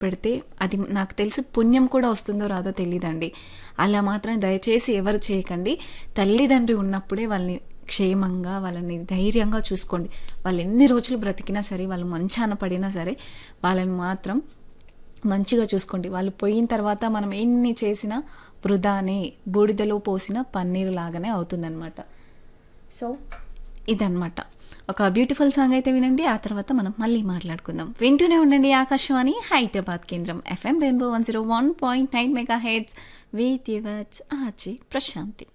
పెడితే అది నాకు తెలిసి పుణ్యం కూడా వస్తుందో రాదో తెలియదండి. అలా మాత్రం దయచేసి ఎవరు చేయకండి. తల్లిదండ్రి ఉన్నప్పుడే వాళ్ళని క్షేమంగా, వాళ్ళని ధైర్యంగా చూసుకోండి. వాళ్ళు ఎన్ని రోజులు బ్రతికినా సరే, వాళ్ళు మంచాన పడినా సరే, వాళ్ళని మాత్రం మంచిగా చూసుకోండి. వాళ్ళు పోయిన తర్వాత మనం ఎన్ని చేసినా వృధానే, బూడిదలో పోసిన పన్నీరు లాగానే అవుతుందన్నమాట. సో ఇదన్నమాట. ఒక బ్యూటిఫుల్ సాంగ్ అయితే వినండి, ఆ తర్వాత మనం మళ్ళీ మాట్లాడుకుందాం. వింటూనే ఉండండి ఆకాశవాణి హైదరాబాద్ కేంద్రం FM rainbow 101.9 megahertz with yours RJ Prashanti.